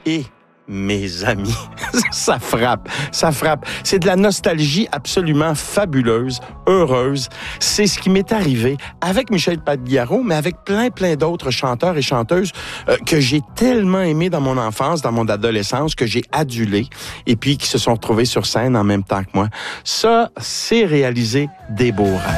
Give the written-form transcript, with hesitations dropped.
Et mes amis, ça frappe. C'est de la nostalgie absolument fabuleuse, heureuse. C'est ce qui m'est arrivé avec Michel Pagliaro, mais avec plein d'autres chanteurs et chanteuses que j'ai tellement aimés dans mon enfance, dans mon adolescence, que j'ai adulé, et puis qui se sont retrouvés sur scène en même temps que moi. Ça, c'est réaliser des beaux rêves.